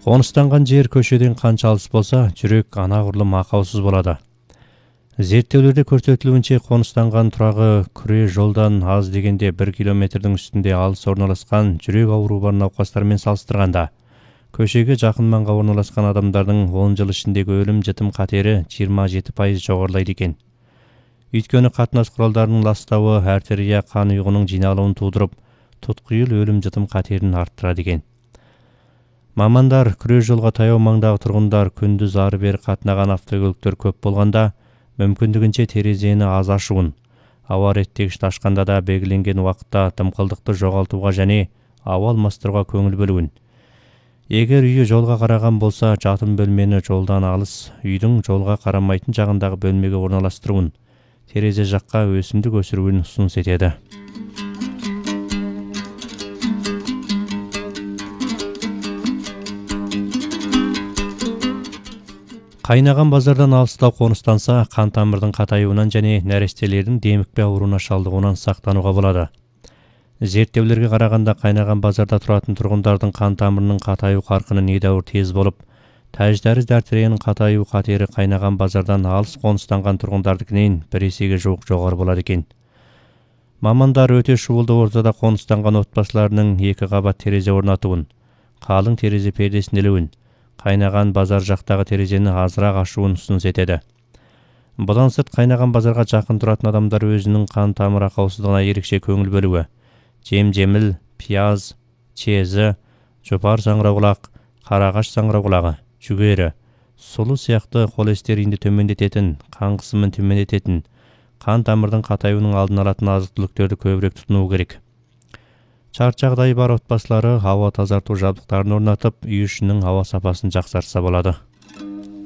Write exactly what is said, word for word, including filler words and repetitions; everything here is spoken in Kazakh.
Қоныстанған жер көшеден қанша алыс болса, жүрек анағұрлым ақаусыз болады. Зерттеулерде көрсетілуінше, қоныстанған тұрағы күре жолдан аз дегенде бір километрдің үстінде алыс орналасқан жүрек ауруы бар науқастармен салыстырғанда, көшеге жақын маңға орналасқан адамдардың он жыл ішіндегі өлім жітім қатері жиырма жеті пайыз жоғарылайды екен. Өйткені қатынас құралдарының ластауы артерия қан ұйғының жиналуын тудырып, тұтқиыл өлім жітім қатерін арттырады екен. Мамандар күре жолға таяу маңдағы тұрғындар күндіз ары-бері қатынаған автокөліктер көп болғанда, мүмкіндігінше терезені аз ашуын, ауа реттегішті ашқанда да белгіленген уақытта дымқылдықты жоғалтуға және ауа алмастыруға көңіл бөлуін. Егер үйі жолға қараған болса, жатын бөлмені жолдан алыс, үйдің жолға қарамайтын жағындағы бөлмеге орналастыруын, терезе жаққа өсімдік өсіруін ұсыныс етеді. Қайнаған базардан алыстау қоныстанса, қан тамырдың қатаюынан және нәрестелердің демікпе ауруына шалдығуынан сақтануға болады. Зерттеулерге қарағанда қайнаған базарда тұратын тұрғындардың қан тамырының қатаю қарқыны недәуір тез болып, тәждәрі артерияның қатаю қатері қайнаған базардан алыс қоныстанған тұрғындардыкінен бір есеге жуық жоғары болады екен. Мамандар өте шуылды ортада қоныстанған отбасыларының екі қабат терезе орнатуын, қалың терезе пердесін ілуін, қайнаған базар жақтағы терезені азырақ ашуын ұсыныс етеді. Бұдан сырт, қайнаған базарға жақын тұратын адамдар өзінің қан тамыр ақаусыздығына ерекше көңіл бөлуі, жем-жеміл, пияз, чезі, жопар саңырауқұлақ, қарағаш саңырауқұлағы, жүгері, сұлы сияқты холестеринді төмендететін, қан қысымын төмендететін, қан тамырдың қатаюының алдын алатын азық-түліктерді көбірек тұтыну керек. Шарт жағдайы бар отбасылары ауа тазарту жабдықтарын орнатып, үй ішінің ауа сапасын жақсартса болады.